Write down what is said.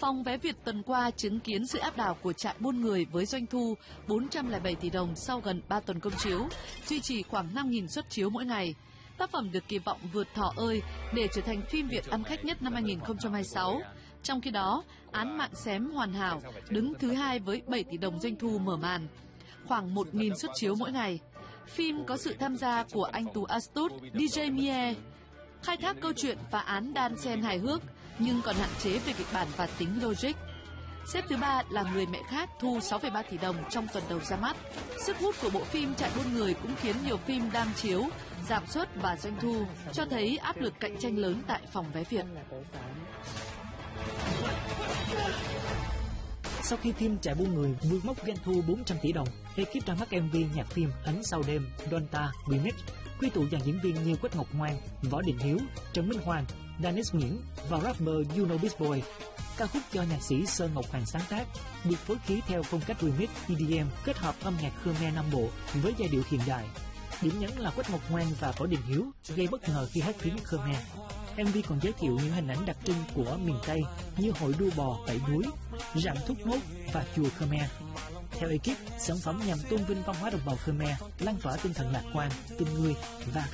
Phòng vé Việt tuần qua chứng kiến sự áp đảo của trại buôn người với doanh thu 407 tỷ đồng sau gần 3 tuần công chiếu, duy trì khoảng 5.000 suất chiếu mỗi ngày. Tác phẩm được kỳ vọng vượt Thỏ ơi để trở thành phim Việt ăn khách nhất năm 2026. Trong khi đó, Án mạng xém hoàn hảo đứng thứ hai với 7 tỷ đồng doanh thu mở màn, khoảng 1.000 suất chiếu mỗi ngày. Phim có sự tham gia của anh Tú Astut, DJ Mie, khai thác câu chuyện phá án đan xen hài hước nhưng còn hạn chế về kịch bản và tính logic. Xếp thứ ba là Người mẹ khác thu 6,3 tỷ đồng trong tuần đầu ra mắt. Sức hút của bộ phim Trại buôn người cũng khiến nhiều phim đang chiếu giảm suất và doanh thu, cho thấy áp lực cạnh tranh lớn tại phòng vé Việt. Sau khi phim Trại buôn người vượt mốc doanh thu 400 tỷ đồng, ekip ra mắt MV nhạc phim Ánh sau đêm Donta Remix quy tụ dàn diễn viên như Quách Ngọc Ngoan, Võ Đình Hiếu, Trần Minh Hoàng, Dennis Nguyễn và rapper You Know Beast Boy. Ca khúc do nhạc sĩ Sơn Ngọc Hoàng sáng tác, được phối khí theo phong cách remix EDM kết hợp âm nhạc Khmer Nam Bộ với giai điệu hiện đại. Điểm nhấn là Quách Ngọc Ngoan và Võ Đình Hiếu gây bất ngờ khi hát tiếng Khmer. MV còn giới thiệu những hình ảnh đặc trưng của miền Tây như hội đua bò bảy núi, rạm thúc nốt và chùa Khmer. Theo ekip, sản phẩm nhằm tôn vinh văn hóa đồng bào Khmer, lan tỏa tinh thần lạc quan, tình người và